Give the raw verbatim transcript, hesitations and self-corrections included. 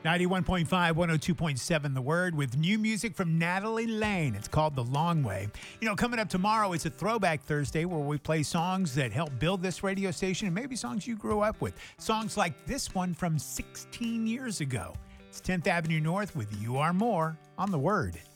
ninety-one point five, one oh two point seven The Word with new music from Natalie Lane. It's called The Long Way. You know, coming up tomorrow, it's a Throwback Thursday where we play songs that help build this radio station and maybe songs you grew up with. Songs like this one from sixteen years ago. It's tenth Avenue North with You Are More on The Word.